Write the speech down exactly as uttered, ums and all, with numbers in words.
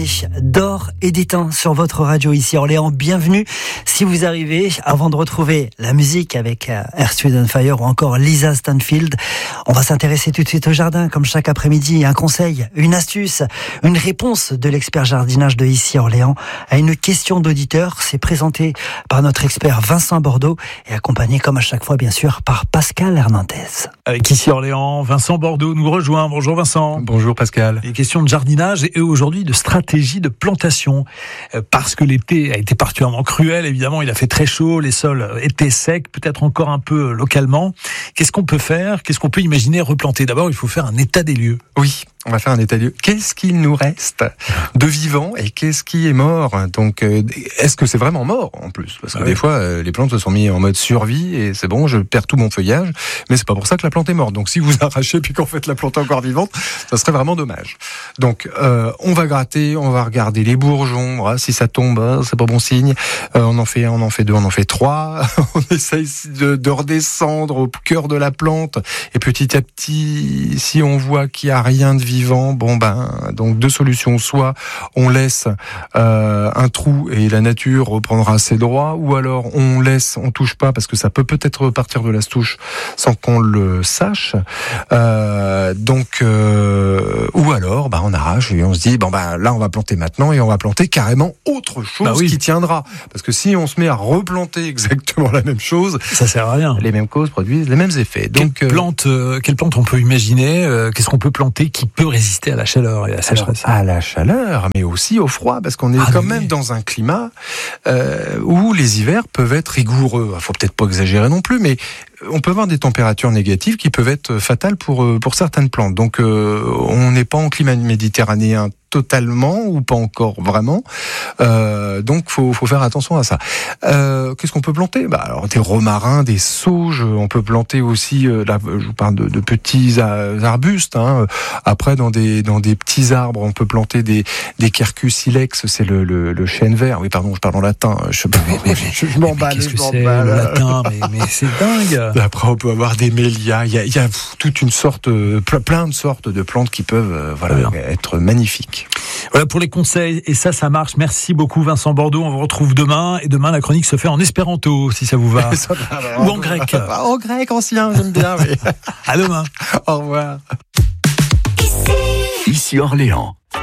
D'or et d'étain sur votre radio ici Orléans. Bienvenue si vous arrivez. Avant de retrouver la musique avec Earth, Wind and Fire ou encore Lisa Stanfield, on va s'intéresser tout de suite au jardin comme chaque après-midi. Un conseil, une astuce, une réponse de l'expert jardinage de ici Orléans à une question d'auditeur. C'est présenté par notre expert Vincent Bordeaux et accompagné comme à chaque fois bien sûr par Pascal Hernandez. Avec ici Orléans, Vincent Bordeaux nous rejoint. Bonjour Vincent. Bonjour Pascal. Les questions de jardinage et aujourd'hui de stratégie de plantation, parce que l'été a été particulièrement cruel, évidemment, il a fait très chaud, les sols étaient secs, peut-être encore un peu localement. Qu'est-ce qu'on peut faire? Qu'est-ce qu'on peut imaginer replanter? D'abord, il faut faire un état des lieux. Oui, on va faire un état des lieux. Qu'est-ce qu'il nous reste de vivant et qu'est-ce qui est mort? Donc, euh, est-ce que c'est vraiment mort en plus? Parce que ah oui. des fois, euh, les plantes se sont mises en mode survie et c'est bon, je perds tout mon feuillage, mais c'est pas pour ça que la plante est morte. Donc, si vous arrachez puis qu'en fait la plante est encore vivante, ça serait vraiment dommage. Donc, euh, on va gratter, on va regarder les bourgeons. Voilà, si ça tombe, hein, c'est pas bon signe. Euh, on en fait un, on en fait deux, on en fait trois. On essaye de, de redescendre au cœur de la plante et petit à petit, si on voit qu'il y a rien de vivant, bon ben, donc deux solutions. Soit on laisse euh, un trou et la nature reprendra ses droits, ou alors on laisse, on touche pas parce que ça peut peut-être repartir de la souche sans qu'on le sache. Euh, donc, euh, ou alors, ben on arrache et on se dit bon ben là on va planter maintenant et on va planter carrément autre chose bah oui. qui tiendra. Parce que si on se met à replanter exactement la même chose, ça sert à rien. Les mêmes causes produisent les mêmes effets. Donc, quelle plante, euh, quelle plante on peut imaginer euh, Qu'est-ce qu'on peut planter qui peut résister à la chaleur et à la sécheresse? À la chaleur, mais aussi au froid, parce qu'on est ah, quand oui. même dans un climat euh, où les hivers peuvent être rigoureux. Il faut peut-être pas exagérer non plus, mais on peut avoir des températures négatives qui peuvent être fatales pour pour certaines plantes. Donc, euh, on n'est pas en climat méditerranéen totalement ou pas encore vraiment. Euh, donc, faut faut faire attention à ça. Euh, qu'est-ce qu'on peut planter? Bah, alors des romarins, des sauges. On peut planter aussi. Euh, là, je vous parle de, de petits arbustes. Hein. Après, dans des dans des petits arbres, on peut planter des des quercus silex. C'est le, le le chêne vert. Oui, pardon, je parle en latin. Je, mais, mais, je, je m'emballe. Qu'est-ce que c'est le latin? Mais, mais c'est dingue. Après, on peut avoir des mélias. Il y a il y a toute une sorte, plein de sortes de plantes qui peuvent euh, voilà être magnifiques. Voilà pour les conseils, et ça, ça marche. Merci beaucoup Vincent Bordeaux, on vous retrouve demain, et demain la chronique se fait en espéranto, si ça vous va. Ça va ou en grec. En grec ancien, j'aime bien. Mais... À demain. Au revoir. Ici Orléans.